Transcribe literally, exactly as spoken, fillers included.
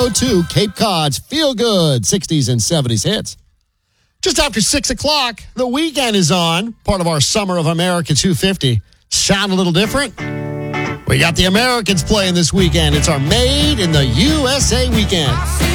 to Cape Cod's Feel Good sixties and seventies hits. Just after six o'clock, the weekend is on, part of our Summer of America two fifty. Sound a little different? We got the Americans playing this weekend. It's our Made in the U S A weekend.